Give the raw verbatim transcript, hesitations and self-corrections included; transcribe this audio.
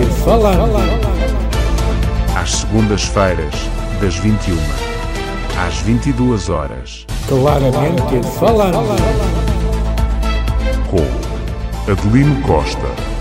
falando. Às segundas-feiras, das vinte e uma às vinte e duas horas. Claramente falando. Com Adelino Costa.